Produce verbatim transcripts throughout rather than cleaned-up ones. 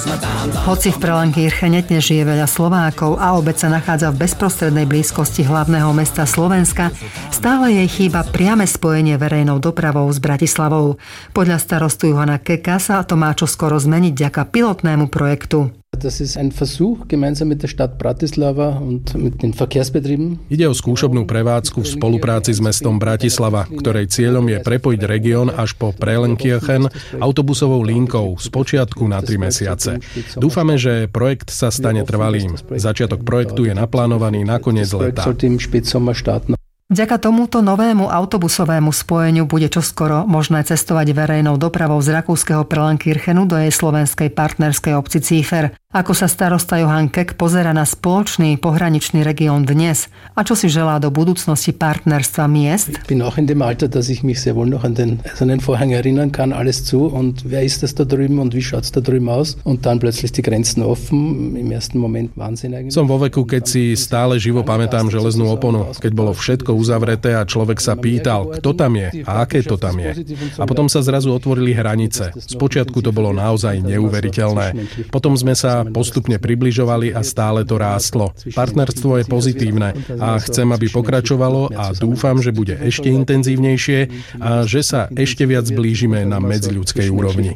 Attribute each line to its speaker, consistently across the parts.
Speaker 1: Hoci v Prelenkirchene dnes žije veľa Slovákov a obec sa nachádza v bezprostrednej blízkosti hlavného mesta Slovenska, stále jej chýba priame spojenie verejnou dopravou s Bratislavou. Podľa starostu Johana Keka sa to má čoskoro zmeniť vďaka pilotnému projektu.
Speaker 2: Das ist ein Versuch gemeinsam mit der Stadt Bratislava und mit den Verkehrsbetrieben.
Speaker 3: Ide o skúšobnú prevádzku v spolupráci s mestom Bratislava, ktorej cieľom je prepojiť región až po Prelenkirchen autobusovou linkou z počiatku na tri mesiace. Dúfame, že projekt sa stane trvalým. Začiatok projektu je naplánovaný na koniec leta.
Speaker 1: Vďaka tomuto novému autobusovému spojeniu bude čoskoro možné cestovať verejnou dopravou z rakúskeho Prelenkirchenu do jej slovenskej partnerskej obci Cífer. Ako sa starosta Johan Kek pozerá na spoločný pohraničný región dnes a čo si želá do budúcnosti partnerstva miest?
Speaker 2: Ich bin auch in dem Alter, dass ich mich sehr wohl noch an den eisernen Vorhang erinnern kann, alles zu und wer ist das da drüben und wie schaut's da drüben aus und dann plötzlich die Grenzen offen, im ersten Moment Wahnsinn eigentlich.
Speaker 3: Som vo veku, keď si stále živo pamätám železnú oponu, keď bolo všetko uzavreté a človek sa pýtal, kto tam je a aké to tam je. A potom sa zrazu otvorili hranice. Spočiatku to bolo naozaj neuveriteľné. Potom sme sa postupne približovali a stále to rástlo. Partnerstvo je pozitívne a chcem, aby pokračovalo a dúfam, že bude ešte intenzívnejšie a že sa ešte viac zblížime na medziľudskej úrovni.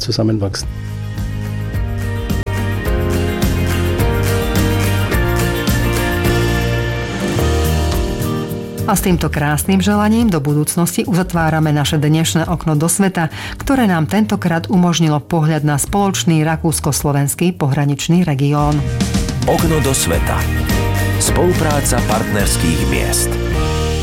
Speaker 1: A s týmto krásnym želaním do budúcnosti uzatvárame naše dnešné okno do sveta, ktoré nám tentokrát umožnilo pohľad na spoločný rakúsko-slovenský pohraničný región.
Speaker 4: Okno do sveta. Spolupráca partnerských miest.